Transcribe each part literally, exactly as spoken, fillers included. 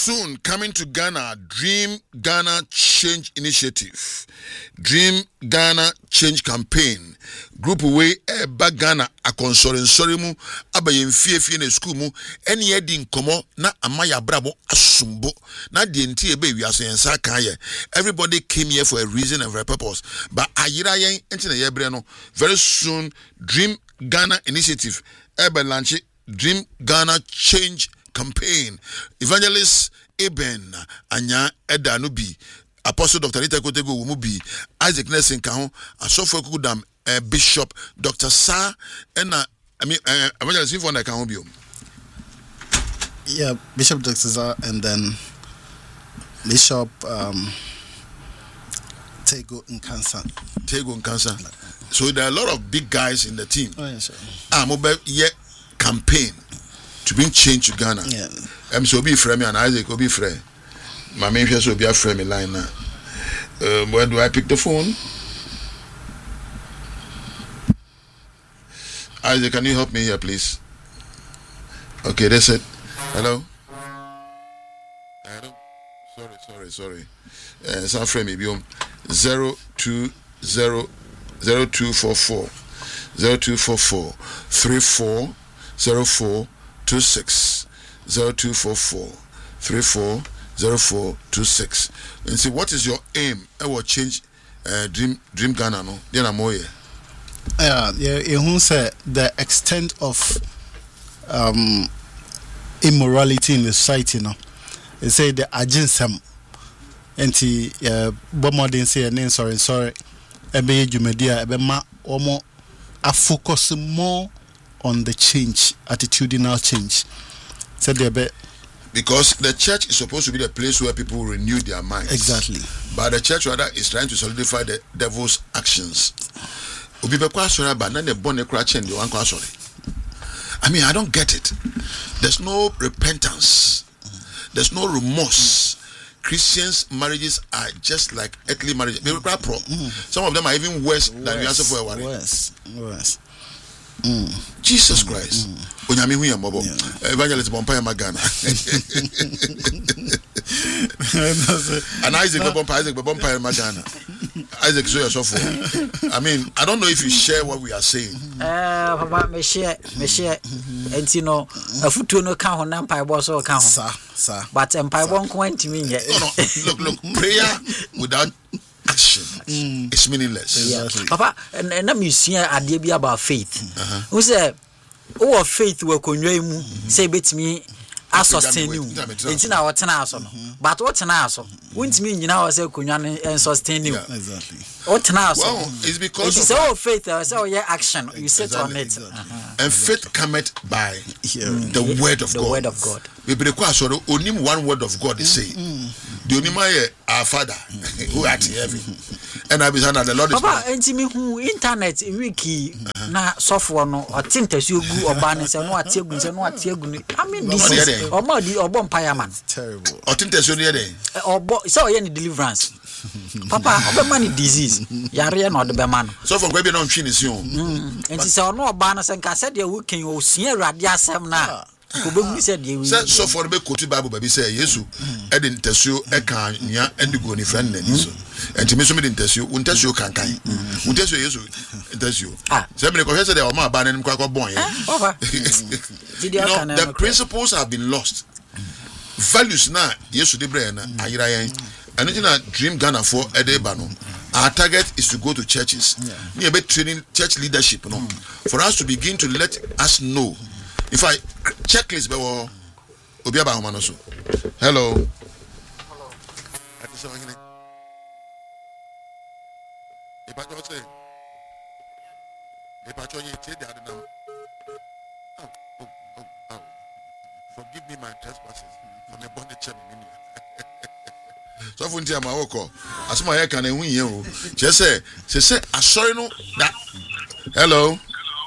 soon coming to Ghana, Dream Ghana Change Initiative, Dream Ghana Change Campaign. Group way eba Ghana a consoling sorry mu abayen fie fie na school mu eni edi nkomo na amaya brabo asumbo na de nti ebe wiase yensa kan ye. Everybody came here for a reason and for a purpose, but ayira yen enti na yebre no very soon Dream Ghana Initiative eba launch Dream Ghana Change Campaign. Evangelist Eben Anya Edanubi, Apostle Doctor Rita Kotego Wumubi, Isaac Nelson Kahon, Asofo Kudam, uh, Bishop Doctor Sa, and uh, I mean, uh, Evangelist Ifon Kahobio. Yeah, Bishop Doctor Sa, and then Bishop um, Tego Nkansa. Tego Nkansa. So there are a lot of big guys in the team. Oh, yeah, sure. Ah, mobile yeah campaign to bring change to Ghana. Yeah. I'm so be frame and Isaac will be frame. My main face will be a frame line now. Um, where do I pick the phone? Isaac, can you help me here, please? Okay, that's it. Hello? I don't. Sorry, sorry, sorry. Uh, some frame maybe um zero two zero zero two four four zero two four four three four zero four two six zero two four four three four zero four two six. And see, what is your aim? I will change uh, Dream Dream Ghana no. Then I'm here. Yeah, yeah. You say the extent of um immorality in the society now. They say the aginsam. Enti uh, bomodin say name sorry sorry. Ebe jumedia ebe ma omo a focus more on the change, attitudinal change. Said there because the church is supposed to be the place where people renew their minds. Exactly. But the church rather is trying to solidify the devil's actions. I mean, I don't get it. There's no repentance. There's no remorse. Christians' marriages are just like earthly marriages. Some of them are even worse, worse than the answer for a worry. Worse, worse. Mm. Jesus Christ. Mm. Yeah. Evangelist Bompire Magana. And Isaac Bompire, Isaac Bompire Magana. Isaac, so yourself. I mean, I don't know if you share what we are saying. Uh, Papa, me share, me share. And you know, a foot to no count on Empire boss or count. Sir, sir. But Empire won't come to me yet. No, no, look, look, prayer without action mm. is meaningless. Exactly. Papa, and and I'm using idea be about faith. Who said, "Oh, faith will convey say bet me." I sustain you. It's in our tenaso. But what tenaso? Wouldn't mean you know, I say, and sustain you. Exactly. What tenaso? Well, it's because it's all faith. I say, oh, yeah, action. You sit on it. Exactly. And faith cometh by the word of the God. The word of God. We require so only one word of God is saying. The only my our Father who art in heaven. And I be saying that the Lord is. Papa, and me who internet wiki na software no or tintas you go or banners and what you go and what you go. I mean, this is. Or more the or bomb fireman. Terrible. Or think there's only a day. Or so any deliverance. Papa, or money disease. Yari no the man. So for baby no finish you. And she said no banners and cassette you can you see radia sem na. Kubu said you so for the quote Bible baby say Yesu e dey ntasuo e kan nya e dey go ni friend na ni so. Enti me so me dey ntasuo, untasuo kan kan. Untasuo Yesu ntasuo. Say me ko say dey o ma ba na nim kwa kwa bon ye. You know, the principles have been lost. Values na Yesu de bre na ayira yen. And you know, Dream Ghana for Edeba no. Our target is to go to churches. We be training church leadership no. For us to begin to let us know. If I checklist be wo obi aba homa no so. Hello. Hello. Forgive me my trespasses from the bondage of me. So for ntia ma woko asoma ye kan ehun yen o che say se say asori no that. Hello.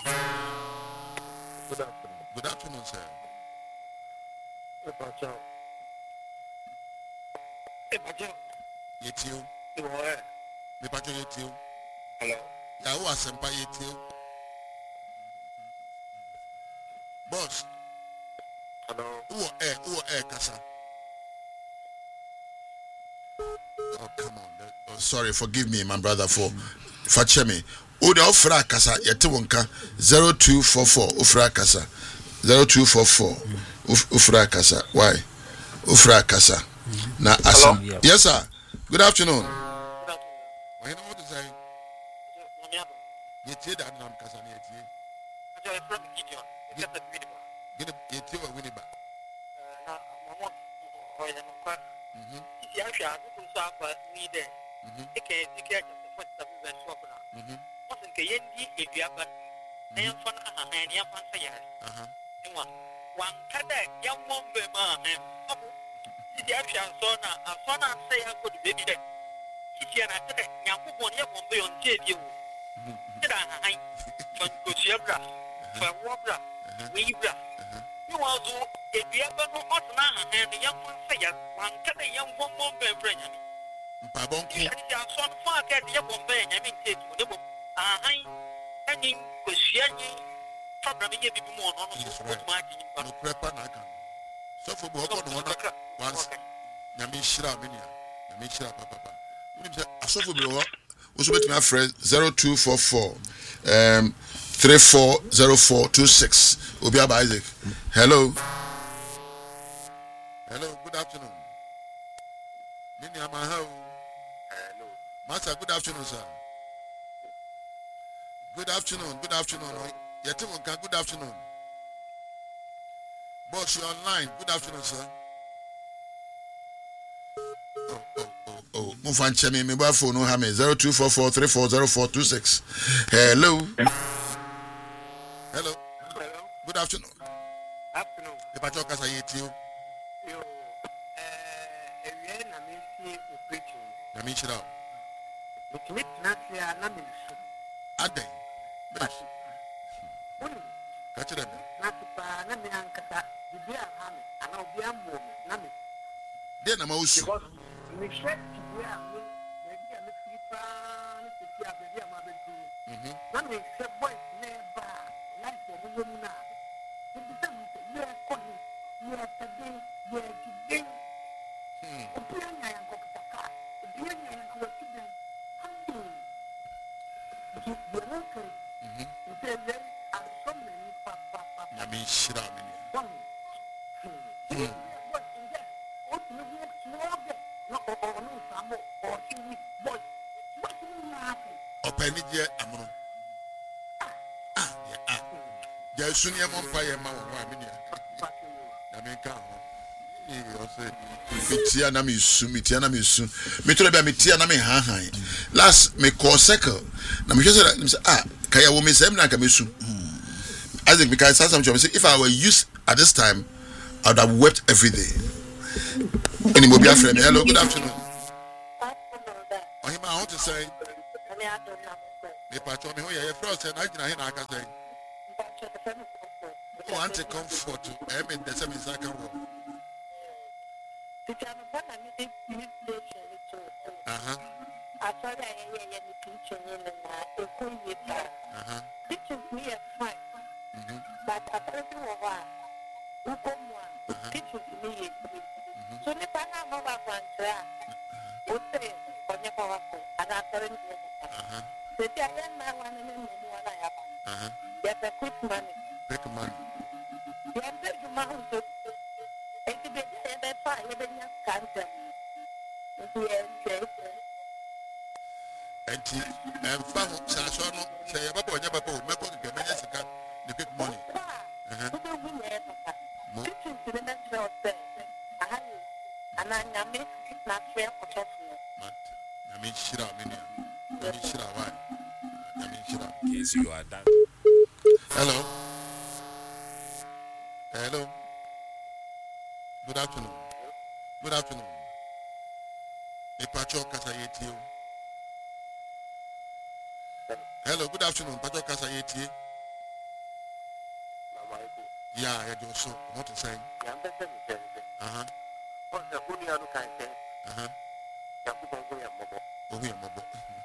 Good afternoon. Good afternoon, sir. Hey, Pacho. Hey, Pacho. Yetio. You are. Me Pacho yetio. Hello. Ya wo asempa yetio. Boss. Hello. Who eh who eh kasa. sorry, forgive me, my brother, for Fachemi. Uda ofra kasa yete wonka zero two four four ofra kasa zero two four four ofra kasa. Why? Ofra kasa. Na asa. Yes sir. Good afternoon. Why you know what to say? Yete that nam kasa ni yete. Ajo from Gideon. Get the video. Get yete wa winiba. Na mama o ya mkwa. Mhm. Ti ya sha ku so akwa ni de. Mhm. Eke dike just for seven verse four na. Mhm. Wasn't ke yendi eduaba. Na yan fa na ha na yan fa sa ya. Aha. Nwa. Wan kada yan mo be ma em. Ti ya sha so na aso na say ya ko de baby de. Ti ya na kada yan ko bon ya bon be on je bi wo. Ti da ha hai. Fa ko ti abra. Fa wo abra. We bra. You want to if you ever know what na ha na yan fa sa ya. Wan kada yan mo mo be friend ya. Mpabonku. Ya so fa ka de ya bon be ya mi te tu de bo. Ahai ani kwesiani problem ye bibi mu ono no so what ma gini ba No prepare na kan. So for bo ko no na once. Na mi shira menia. Na mi shira papa papa. Unim say asofo bi wo. Wo so betimi afre zero two four four um three four zero four two six. Obi Aba Isaac. Hello. Hello, good afternoon. Mini ama how? hello Master, good afternoon, sir. Good afternoon, good afternoon. Yetimunka, good afternoon. Boss, you're online. Good afternoon, sir. Oh, oh, oh, oh. Move on, Chemi. Mobile phone, no hammer. zero two four four three four zero four two six. Hello. Hello. hello Good afternoon. afternoon The Pachoka Sayeti. yo eh ewie na me si operation Namichira. mutumi na sia na me su Aden. woni Catch them. na tupa na me ankasa bibi aha me ana obi ammo me na me Then I'm also. because me hwɛ bibi a me baby a me fi pa na tete a baby a ma be du Mhm. na me hwɛ boys na ba life o mo mu na bibi ta me ye ko ni ye tade ye jide Hmm. obi anya yanko kitaka obi anya yanko wakide ambi you know okay Mhm. there are so many papa papa Namichira mini. one hmm what in there what you want to know there no or no samo or see boy what you happen Openi je amro. Ah, yeah. Ah. Ya suni ya mompa ya ma wa mini. Na me ka ho. Eh, o se mitia na me su, mitia na me su. Me to be mitia na me han han. Last me call circle. Na me say me say ah, kaya wo me sem na ka me su. I think because some say if I were used at this time, I would have wept every day. Any mobile friend. Hello, good afternoon. Oh, him I want to say me patron me ho ya first and I gina here na aka say. Oh, anti comfort to em in the same second world. Uh-huh. Uh-huh. Mhm. But apparently, who come one, teaching me. So, the Panama one, would say, on your powerful, and apparently, Uh-huh. the Italian man, one and then one I have. Uh-huh. There's a quick money. Pick man. The answer to my house is a bit of fire, even your cancer. Enti em fa ho sa so no se ye baba onya baba o meko nke menye sika the quick money. Uh-huh. Mo mat na me shira me ni. Na me shira wa. Na me shira. Yes, you are done. Hello. Hello. Good afternoon. Good afternoon. E pacho kasa yeti o. Hello, good afternoon. Pacho kasa yeti. Yeah, yeah, you so what to say? Uh-huh. Uh-huh. Oh, we are mobile.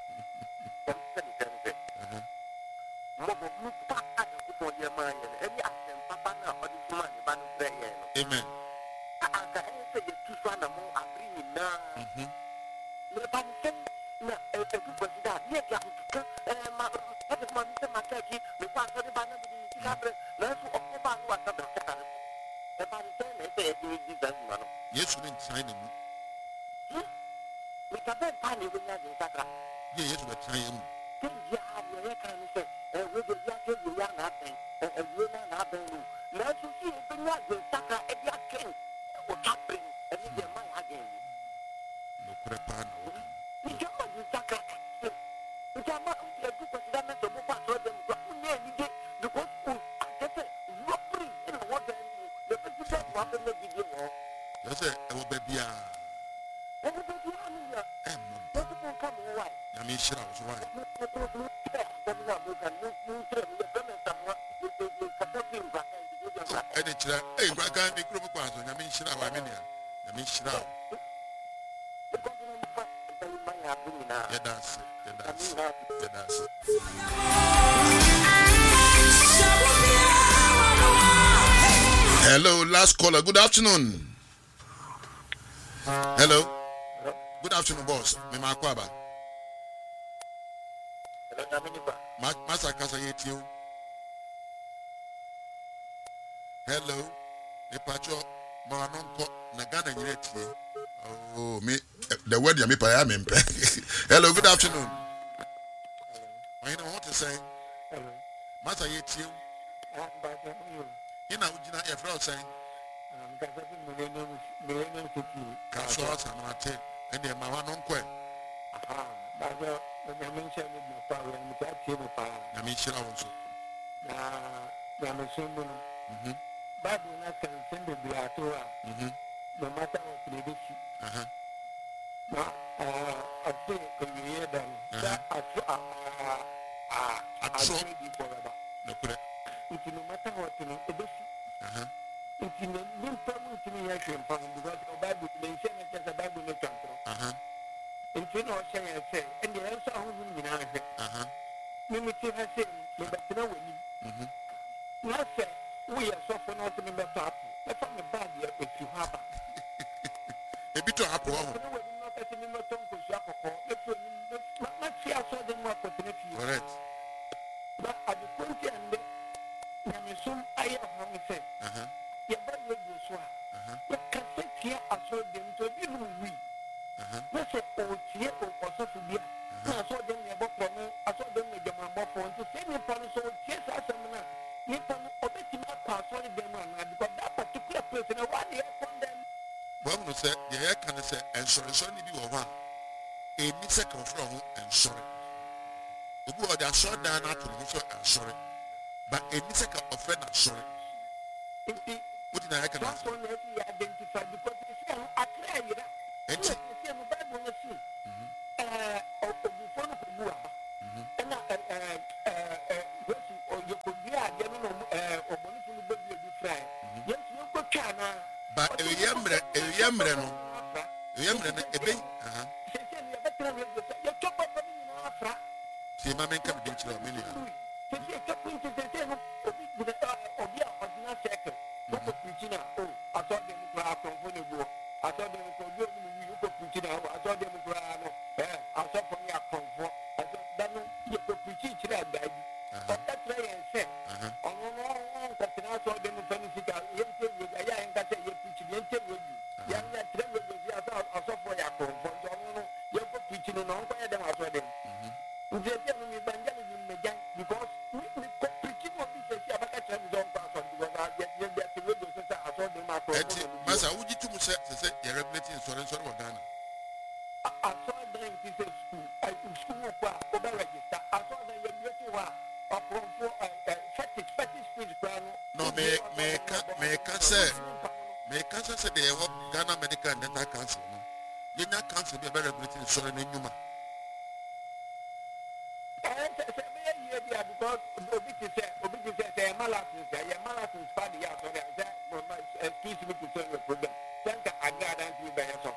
Amen. I say you two son of more, I bring you now. Mhm. But na e du kwasida ye ga eh ma e de ma mi ma ka ki me kwa so de ba na bi ni ka bre na so o ba no wa ta da ka e ba ni se na e de di da ma no Yesu ni ntan na mu. Hmm? We ka be pa ni we nya de sakra. Ye Yesu be tan yemu. Ke ya ya ya kan ni se e we de ya ke ya na ben e we na na ben no. Na so si e be nya de sakra e ya ken o ta bre e ni de ma ya ge ni. No kure pa na wo. Ni jama de sakra. Ni jama e du ko da me so bo pa so de mu ko ni ni de because o a de se robbery e no wo de ni the president wa be na video wo. Yo say e wo be bia. E wo be bia ni ya. E mo. Wo ko kan mo wa. Ya mi shira wo so wa. E de chira e gba kan mi kuro kwa so ya mi shira wa mi ne. Ya mi shira. Ya dance. Ya dance. Ya dance. Hello, last caller. Good afternoon. Hello. Good afternoon, boss. Me ma kwa ba. Ma masa kasa yetio. Hello. Me pacho ma nonko na Ghana nyire tie. Oh, me the word ya me pa ya me mpe. Hello, good afternoon. Why you know what to say? Hello. Masa yetio. Ah, ba ja you. Ina ujina e fra say. Um, ka se millennium millennium city. Ka so asa no ate. Ene ma wa nonko e. Aha. Ba ja me mention ni mo pa we mi ta tie mo pa. Na me shira won so. Na na me so mo. Mhm. Bible na kan send be ato a. Mhm. No matter what they do. Aha. Na ah ate ko ye dan. Sa ato a a Atro. di forever. No kure. If no matter what you know, it is. Aha. If you know, you come to me here from because the Bible mentions that the Bible is true. Aha. If you know, say, I say, and the answer who will be now. Aha. Mimi has said, but you know, when you Mhm. not say, we are suffering out to me better. Let's from the bad yet if you have. E bi to hapo You ho. know, when you not at me, not to shop or let's see, I saw them more opportunity. Correct. But at the point, and Yamisum, I have how say. Aha. Your body will go so. Aha. You can sit here, I saw them to be we. Aha. Let's say, oh, here or also to be. I saw them about promo, I saw them with them about phone to send me for so yes, I said, you can obey my pass on them because that particular person, I want to from them. Well, no say the hair can say and sorry sorry bi wo ha. E mi se kan fro ho and sorry. Obu o da so da na to no so and sorry. But e mi se kan offend and sorry. If the What did I can that's one that we identify because they say, I clear you. And you see, the Bible will see. Uh, or before the Kubua. And uh, or you could be a general or wonderful baby friend. Yes, you could can. But e yemre e yemre no. E yemre no e be. Aha. You chop up in Afra. Ti ma men kan bi nchira me nia. So you chop into the same of your ordinary circle. What was preaching? Oh, I saw them cry from Honeywood. I saw them for you, you could preach now. I saw them cry. I saw from your comfort. I said, then you could preach it that baby. But that's why I said, oh, no, no, that's an answer. Them in Fanny Sica, you tell you, I ain't got to preach it, you tell you. Young, that tell you, I saw for your comfort. You could preach it, and all for them. I saw them. They tell me evangelism began because we could preach it on this issue. I can't tell you don't pass on because I get you get to read those. I saw them. Eti masa uji tu mu se se ye regulating insurance sorry wa Ghana. I saw them in this school. I school work over register. I saw them you get to work from for fetish fetish speech plan. No me me ka me ka se me ka se se de wo Ghana Medical and Dental Council no. Ye nya council be regulating insurance na nyuma. Because Obi say Obi say say malasis say malasis party ya so say excuse me to say your problem. Thank I got and you by yourself.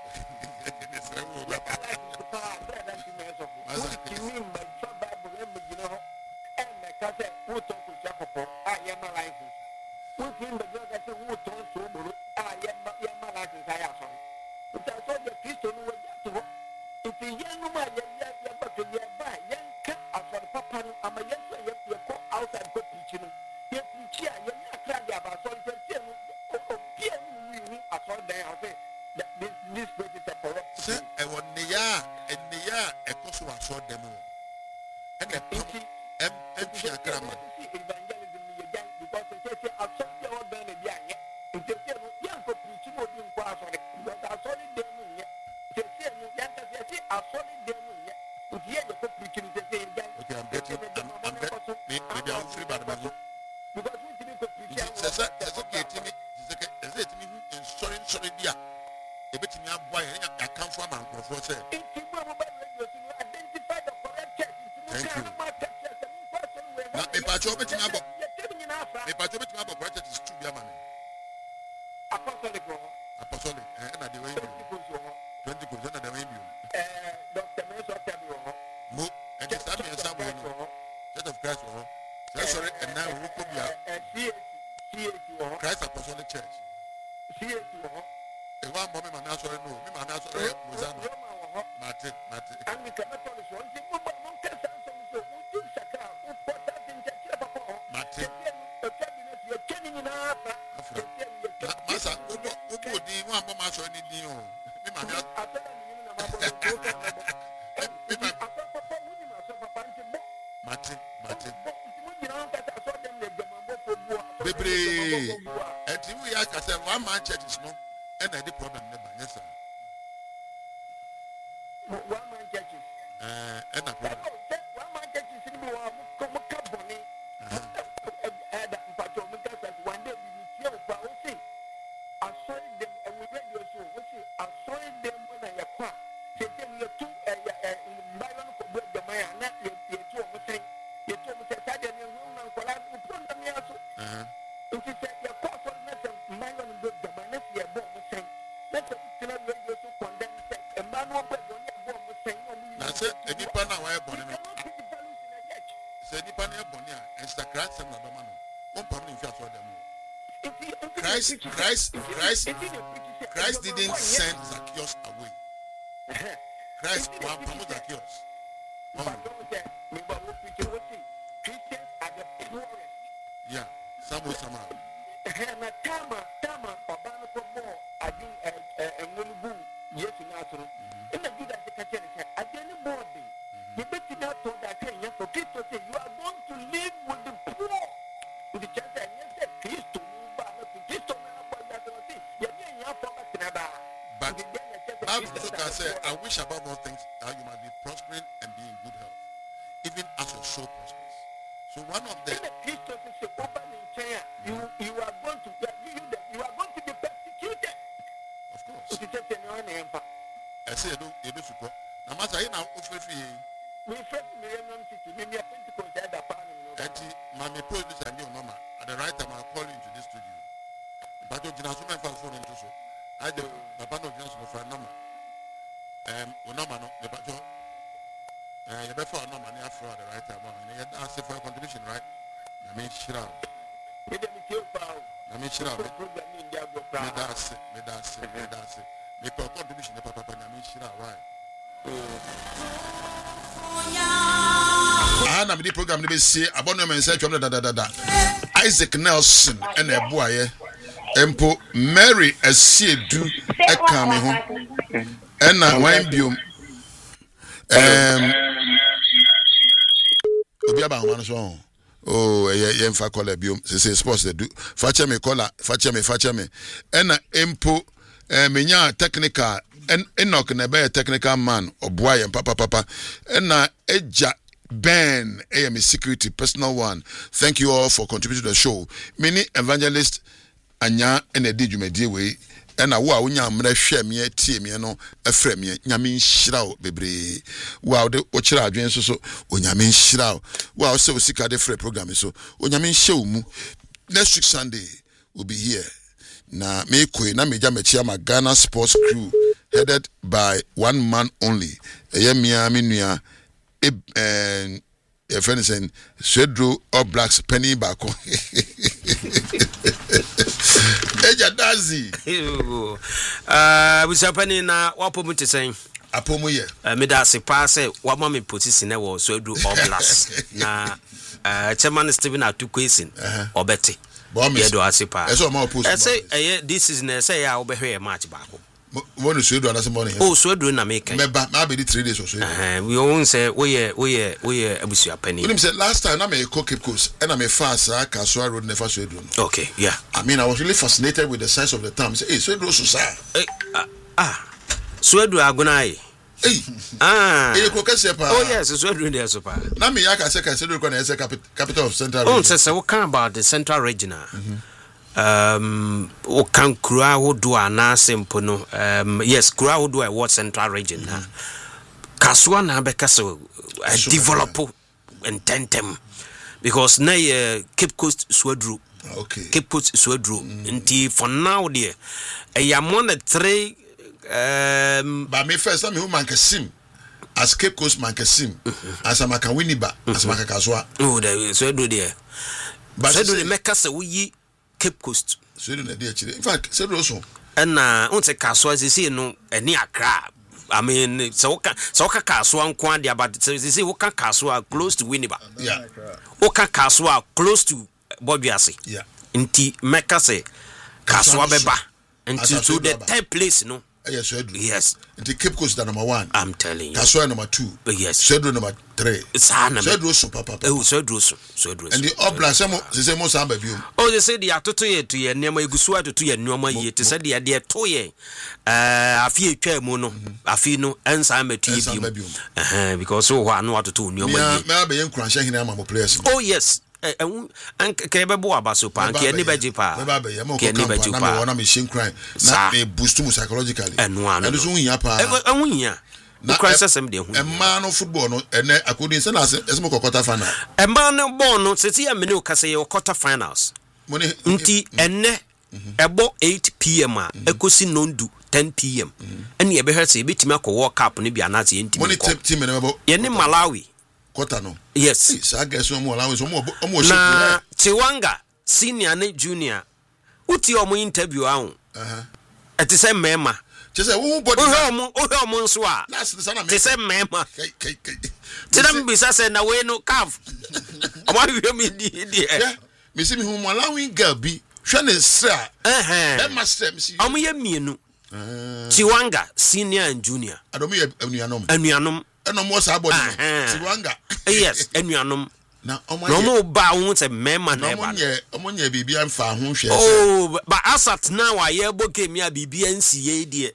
What you mean by so Bible you know and the case who talk to Jacob I am a license. What you mean by that say who talk to Buru I am a license I am sorry. But I saw the Christian who was to if you no matter saw there, I say that this this place is a corrupt. Say, I want Nia and Nia, a cost was so demo. And the Pinky M. M. Shakrama. Evangelism because they say, I saw the old man again. If they say, young for preaching or doing class on it, because I saw it demo yet. They say, I saw it demo yet. If you have a preaching, they say, okay, I'm getting, I'm, I'm getting, maybe I'm free by the man. Because we didn't go preaching. Says that, says okay, Timmy, is it me? Sorry, sorry, dear. A bit me up, why I come from Uncle for say. Identify the correct church. Thank you. Not a patch over to my book. A patch over to my book, right? It's true, man. Apostolic, Apostolic, and I do twenty percent of the way you. Doctor Mesa Tabro, Mo, and it's not being somewhere. Set of Christ, sorry, and now who could be a Christ Apostolic Church. The one moment, my answer, no, my answer was Martin, Martin. And we cannot tell us one thing, but one can answer so who do Sakra, who put that in the Chapapa, Martin, a cabinet, you're turning in our Massa, who would be one more master in the new. Martin, Martin. Baby, and we ask ourselves, one man church is no, and I did problem never, yes, sir. One man churches. Uh, and a problem. One man churches in the world, come company. One day we hear about it. I saw them and we read your show. I saw them when I acquired. They tell me two Byron for break the man, not your two of us. You told me that I didn't know and collab with them. If you said your course on nothing, Byron broke the man, that's your bomb saying. That's a radio to condemn a man who was on your bomb saying. That's it. Any pan away, Bonnie. Say, any pan away, Bonnie, and Sacrat and Madamano. One problem if you saw them. Christ, Christ, Christ, Christ didn't send Zacchaeus away. Christ one promote Zacchaeus. Christians are the poorest. Yeah, somehow, somehow. Tama, Tama, Obama for more. I do a Mulubu, yes, in Arsenal. And I do that secretary. At the end of the morning, you bet you not told that for Christo say you are going to live with the poor. With the chance and yes, Christo. But Bible can say, I wish above all things that you might be prospering and be in good health, even as your soul prospers. So one of the you you are going to you you are going to be persecuted. Of course. I say you do you do support. Now, Master, you now offer free. We first Millennium City, maybe a Pentecost at the panel. Mammy produce a new number. At the right time, I'll call you into this studio. But you can assume my phone into so. I do the panel of for a number. Um, no man, the battle. Uh, you better no money after the right time. And you ask for a contribution, right? I mean, shut up. I mean, shut up. That's it, that's it, that's it. Make a contribution, Papa, and I mean, shut up, right? I had a program to be see about no man said, Isaac Nelson and a boy. Empo Mary Asiedu ekame ho ena wan biom em obi aba ho so oh ye ye mfa kola biom se se sports dey do fache me kola fache me fache me ena empo menya technical en Enoch na be technical man oboa ye papa papa ena eja Ben A M security personal one. Thank you all for contributing to the show. Many evangelists anya ene di dwumadi we ena wo a wonya mra hwe me tie me no efre me nyame nhyira wo bebre wo a de wo kira adwen so so onyame nhyira wo wo a se wo sika de free program so onyame nhyɛ wo mu. Next week Sunday we'll be here na me koi na meja mechia ma Ghana sports crew headed by one man only eyemia menua and your friend is saying Swedro or Blacks penny back. Eja Dazi. Uh, we say penny na wapo mu te saying. Apo mu ye. Me da se pa say wa ma me position e wo Swedro or Blacks. Na uh chairman Stephen Atukwesen obeti. Yeah, do asipa. Eso ma opposed. I say eh this is na say ya obehwe match back. When Sweden and some money. Oh, Sweden na make. Me ba ma be three days or so. Eh, we won't say we we we abusia penny. When him said last time na me go Cape Coast and I me fast Kasua road never Sweden. Okay, yeah. I mean, I was really fascinated with the size of the town. Say, hey, Sweden so sir. Eh ah. Sweden agonai. Hey. Ah. Eh ko kase pa. Oh yes, Sweden there so pa. Na me ya ka say ka Sweden ko na say capital of Central Oh, region. say say what kind about the Central region? Um, o kan kura hodo ana simple no. Um, yes, kura hodo e what Central region na. Kasua na be kaso develop and tentem because na uh, Cape Coast Swedru. Okay. Cape Coast Swedru. Nti for now there, I am one of three. Um, but me first time who man kasim as Cape Coast man kasim as a makawiniba as makakaswa. Oh, there Swedru there. But Swedru the make us we Cape Coast. Sweden dey actually. In fact, Sweden also. And na unse kaswa sisi no eni Accra. I mean, so ka so ka kaswa nkwa dia but sisi wo ka kaswa close to Winneba. Yeah. Wo ka kaswa close to Bobiase. Yeah. Nti meka say kaswa beba. Nti to the Kaswa third place no. Yes, Sweden. Yes. And the Cape Coast is number one. I'm telling you. Kaswa number two. Yes. Sweden number three. It's hana. Sweden also papa. Oh, Sweden so. Sweden. And the obla say mo say mo samba biom. Oh, they say the atoto ye to ye nneema egusu atoto ye nneema ye te say the de to ye eh afi etwa mu no afi no ensa metu ye biom eh because so ho anu atoto nneema ye Me be yen kuransha hina ama mo players. oh yes eh an kebe bo abaso pa nke ni beji pa Me ba be ye mo ke ko ni beji na me pa wona me shin cry na me boost mu psychologically. enu anu And so hia pa. enu hia na kwanse sem de hu emma no football no ene according say na esmo quarter final. emma no ball no seti ya me ne okase ye quarter finals Money nti enne ebo eight p m a ekosi nondu ten p m ene ye be hwese betimi akọ World Cup ne bia na ze ntimi money tip team na bo. ye ne Malawi Quarter no. yes Sa guys no mo allow so mo mo na Chiwanga senior ne junior uti omo interview ahụ Uh-huh. eti se mema Just say who body. ohe omo ohe omo nso a Last sana me. ti se mema Kai kai kai. ti na mbisa se na we no calf omo ahwe mi di di Yeah. Me see me who mo allowing girl bi. Hwe ne sra. eh E master me see. omo ye mienu Eh. Chiwanga senior and junior Adomu ye anuanom. anuanom Eno mo sa body. Uh-huh. Tiwanga. yes anuanom Na omo no ye. mo ba wo se mema na Na eba omo ye omo ye bibi amfa ho hwe. oh but asat now wa ye bo game ya bibia nsiye die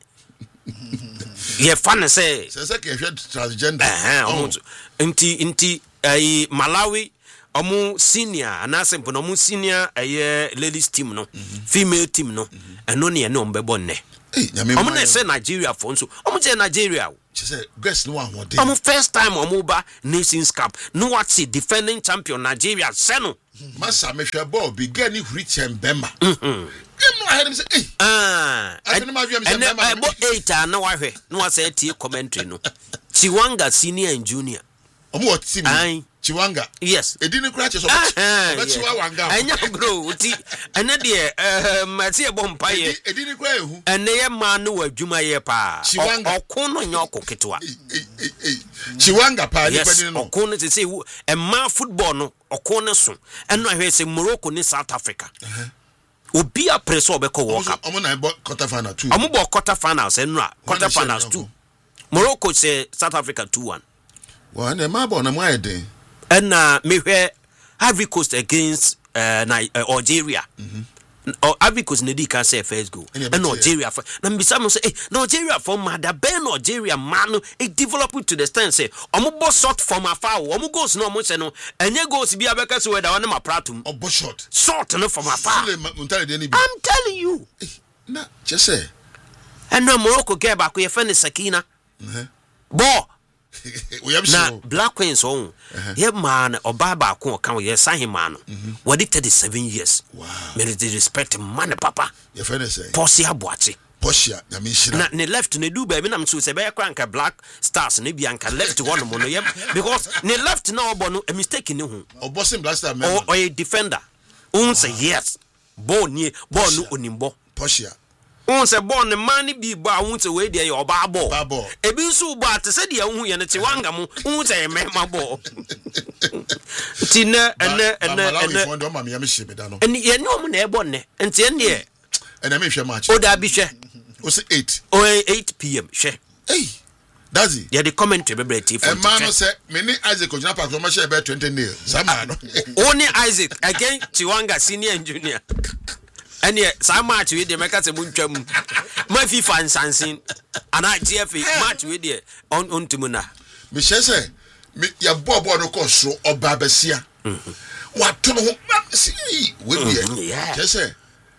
ye fan say Se se ke hwe transgender. eh omo nti nti ai Malawi omo senior anase mpo no omo senior eh ladies team no female team no eno ne ne ombe bonne Eh, nyame omo na say Nigeria for nso omo je Nigeria She said, guess no one what omo first time omo ba Nations Cup no what see defending champion Nigeria seno Masa me hwe ball bi get ni rich and bema. Mhm. Dem no hear him say, "Eh, ah I think my view say and bema." ebo eight na wa hwe no wa say tie commentary no Chiwanga senior and junior Omo what team? Aye. Chiwanga. yes E didn't crash so ah much. But yeah. Chiwanga. anya bro ti ene de eh mati e bompa ye E didn't cry who? ene ye ma no wadwuma ye pa Chiwanga. okon no nya okoketwa Eh eh eh. Chiwanga pa ni yes pedi no. okon no say e ma football no okon no so eno ahwe say Morocco ni South Africa obi a preso obekọ World Cup Omo na bo quarter final two. omo bo quarter finals eno a quarter One finals nation, two Morocco say South Africa two one Wa na ma bo na mo ayeden. and uh, mehwe Ivory Coast against uh, uh, Algeria. Mm-hmm. Or Ivory Coast ne di can say first goal. And And Algeria for na mbisa mo say eh Nigeria for mother ben Algeria man it develop to the stand say omo bo shot from afar omo goals no omo say no enye goals bi abeka so we da one ma pratum Obo shot. shot no from afar. Muntale de ni bi. I'm telling you. Na, just say. And no Morocco get back we find Sakina. Mhm. Bo We have na so. Black Queens on ye man oba ba ko kan ye san him man what it thirty-seven years Wow. me dey respect man papa Your friend say. Posi Abuachi Posia, na mi shira. na ne left ne do ba bi na so se be kwanka Black Stars ne bi anka left one mo no ye because ne left na obo no a mistake ne hu Obo sim last time. or or a defender un say yes ball ni ball no onimbo Posia. un say ball ne man bi ba un say we dey your ba ball Ba ball. e bi so ba te say dey hu ye ne Chiwanga mo un say me ma ball nti na ene ene ene fondo ma me yamhye me da no ene ye no na ebo ne nti ene ye ene me hwe match o da bi hwe o say eight o eight p m hwe hey that's it yeah the commentary be break for e man no say me ni Isaac Ojina Park ma share be twenty nil sama no only Isaac again Chiwanga senior and junior and yeah some match we dey make us muntwam ma FIFA nsansin ana G F A match we dey on on timuna me share say me ya bobo no ko so oba besia wa to no see we dey share say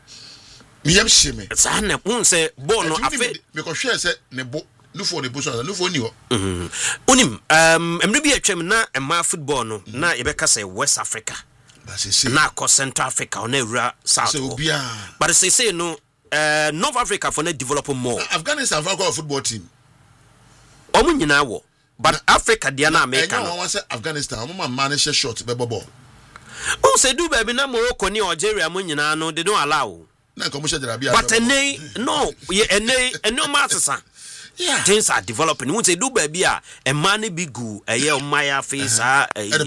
me yam shime sa na un say ball no afi me ko share say ne bo Nufo ne buso nufo ni ho mhm unim um emre bi atwam na ema football no na ye beka say West Africa ba se se na ko Central Africa on ewura South se obia but say say no uh North Africa for na develop more Afghanistan for a football team omu nyina wo but Africa dia na America no one say Afghanistan omu man man share short be bobo o say do baby na Morocco ni Algeria mo nyina no they don't allow na ko mo share Arabia but ene no ye ene ene ma sesa yeah things are developing won say do baby a e man be gu eye o maya face ah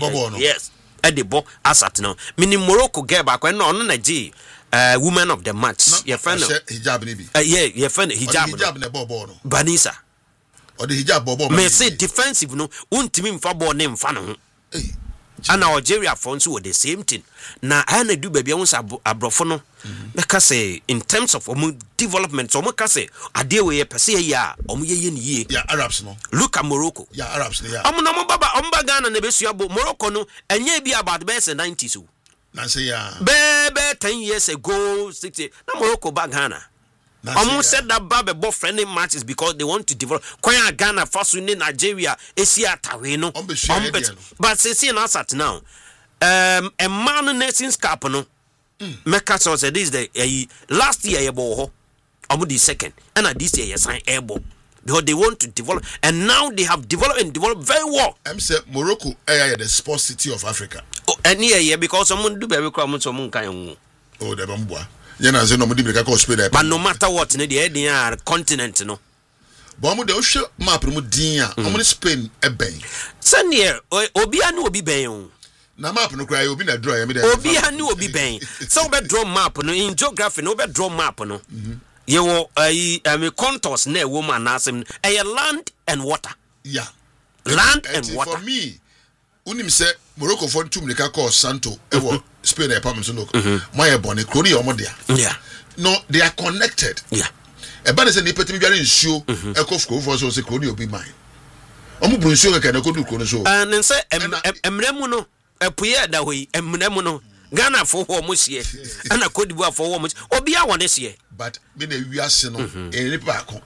yes e de bo asat no mini Morocco get back when no na ji uh woman of the match your friend hijab ni bi uh, yeah your friend hijab hijab na bobo no Banisa o de hijab bobo me say defensive no untimi mfa ball ne mfa no ho eh ana Algeria for nso the same thing na ana do baby won abrofo no because say in terms of um, development so ka say ade we pese ya om ye ye ni yeah Arabs no look at Morocco yeah Arabs no yeah om na mo baba om ba Ghana na besu abo Morocco no enye bi about best nineties o na say yeah be be ten years ago sixty na Morocco ba Ghana om said that baba bo friendly matches because they want to develop kwanya Ghana faso ni Nigeria esi atawe no but say see na sat now um a man nations cup no Mecca so said this the uh, last year ye bo ho omo the second and this year ye sign airbo because they want to develop and now they have developed and developed very well. I'm say Morocco eh the sports city of Africa. Oh and here yeah because someone do be cry so mun kan hu. Oh de bamboa. Ye na say no mo di be ka Spain. But no matter what ne the Indian continent no. But mo de o hwe map mo din a omo Spain e ben. Send here obi anu obi ben o. Na map no cry obi na draw ya me dey obi anu obi ben so be draw map no in geography no be draw map no ye wo ai am contours na e wo man asem e land and water yeah land and, and, and water for me unim say Morocco for tum nika call Santo e wo Spain e pam so no my e bone kroni e omo dia yeah no they are connected yeah e ba say ni petimi biare nsuo e ko fko for so say kroni obi man omo bru nsuo ka na ko du kroni so and say emremu no epuye da hoyi emremu no Ghana for ho mo sie ana Kodibu for ho mo obi a won sie but me na wiase no eni pa ko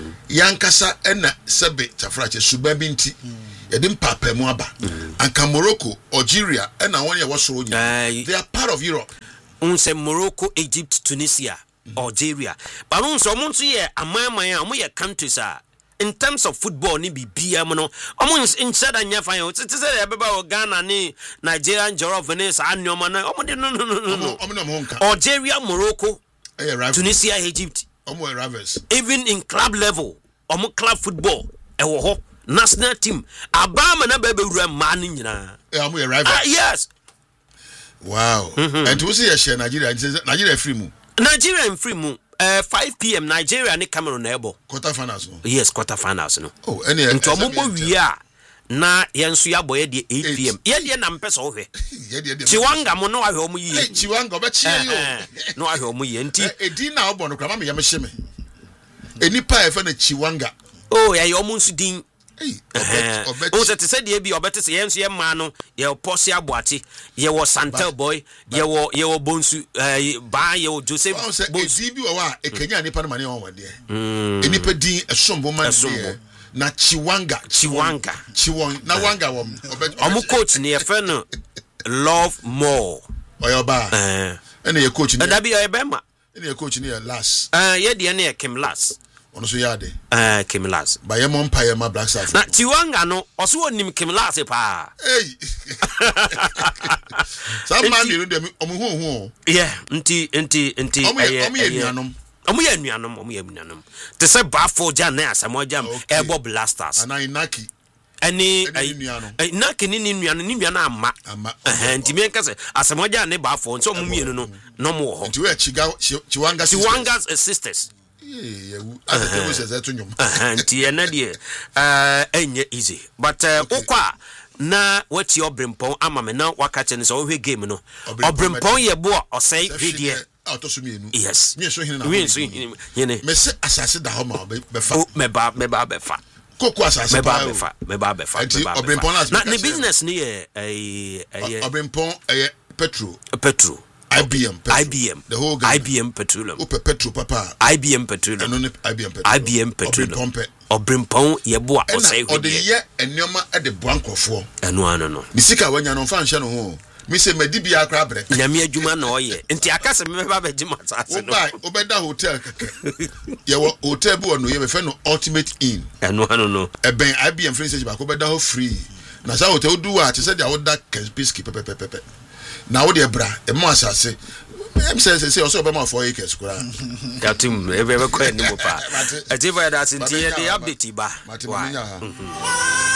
yankasa ena sebe chafrache suba bi nti ye dim papa mu aba anka Morocco Algeria ena won ye wosoro nyi they are part of Europe un say Morocco Egypt Tunisia Algeria but un so mo nso ye amaman a mo ye countries a in terms of football ni bibia mo no omo instead anya fan o tete say e beba o Ghana ni Nigeria Jorof ni sa anyoma na omo de no no no no omo no mo nka Algeria Morocco eh Tunisia Egypt omo e rivals even in club level omo club football e wo ho national team abama na bebe wura ma ni nyina eh omo e rivals ah yes wow mm-hmm. And we see ya share Nigeria Nigeria free mu Nigeria in free mu Uh, five p m Nigeria and Cameroon ebo quarter finals no yes quarter finals no oh any nto mo bo wia na yenso ya boye de eight p m ye de na mpesa wo hwe Chiwanga mo no ahwe omo yi eh Chiwanga obechi yo no ahwe omo yi nti edi na obo no kra ma me yam hye me enipa e fa na Chiwanga oh ya omo nsu din eh obechi o se te se de bi obete se yenso ye ma no ye posi aboate ye wo Santel boy ye wo ye wo bonsu ba ye wo Joseph bonsu edi bi wo a ekenya nipa no mane won wade enipa din esombo man de na Chiwanga Chiwanga Chiwon na wanga wo omo coach ne ye fe no Love More oyoba eh ene ye coach ne da bi ye bema ene ye coach ne ye Las eh ye de ne ye Kim Las ono so yade eh Kim Las ba ye mon pa ye ma Black Stars na Chiwanga no oso onim Kim Las pa hey some man you dem omo hu hu yeah nti nti nti eh omo ye nuanom omo ye nuanom omo ye nuanom te se ba fo ja na asamo jam ebo Black Stars ana Inaki ɛne na kene ne nua no ne nua no amma ɛhɛ nti me nka sɛ asɛmɔgya ne baafo nso ɔmo mienu no no mo wɔ hɔ nti we chiga chiwanga chiwanga sisters yewu atete se se to nyom nti ɛna deɛ eh enye easy but okwa na wati obrempon ama me na waka ne so ohwe game no obrempon ye bo osai hwedie autosumienu yes me so hene na me so hene me se asase da ho ma be fa me ba me ba be fa koko asase me ba be fa me ba be fa obrempon na ne business ni ye eh eh obrempon eh petrol petrol I B M petrol. I B M the whole Ghana. I B M petroleum Ope petrol papa I B M petroleum no I B M petrol I B M petroleum obrimpon ye boa osai hwe de ye enoma e de boankofo eno ano no misika wanya no fa nhye no ho mi se madibi akra bre nyame adwuma na oye nti akase me ba ba gima asase no obai obeda hotel keke ye wo hotel bi wono ye me fe no ultimate inn eno ano no e ben I B M free stage ba ko beda ho free na sa hotel du wa te se dia woda kespiski pepe pepe pepe na wo de bra e mo asase em say say also be ma four acres kura yatim e be ko eni mo pa e ti fa da sinti e dey update ba wa